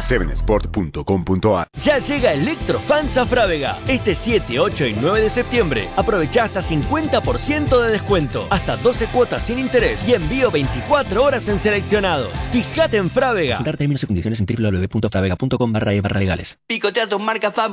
7sport.com.ar. Ya llega Electrofans a Frávega. Este 7, 8 y 9 de septiembre. Aprovecha hasta 50% de descuento, hasta 12 cuotas sin interés y envío 24 horas en seleccionados. Fíjate en Frávega. Consultar términos y condiciones en www.fravega.com/e/legales. Picotea tus marcas favoritas.